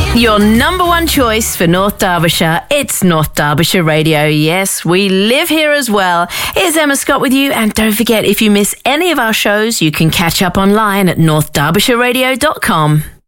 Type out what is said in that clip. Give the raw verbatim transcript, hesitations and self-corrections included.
Your number one choice for North Derbyshire, it's North Derbyshire Radio. Yes, we live here as well. Here's Emma Scott with you, and don't forget, if you miss any of our shows, you can catch up online at north derbyshire radio dot com.